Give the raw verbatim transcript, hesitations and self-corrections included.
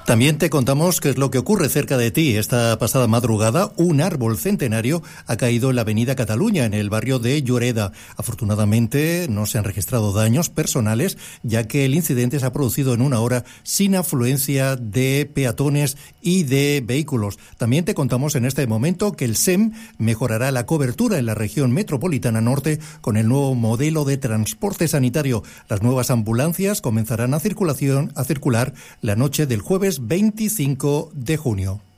También te contamos qué es lo que ocurre cerca de ti. Esta pasada madrugada, un árbol centenario ha caído en la avenida Cataluña, en el barrio de Lloreda. Afortunadamente, no se han registrado daños personales, ya que el incidente se ha producido en una hora sin afluencia de peatones y de vehículos. También te contamos en este momento que el S E M mejorará la cobertura en la región metropolitana norte con el nuevo modelo de transporte sanitario. Las nuevas ambulancias comenzarán a circulación, a circular la noche del jueves veinticinco de junio.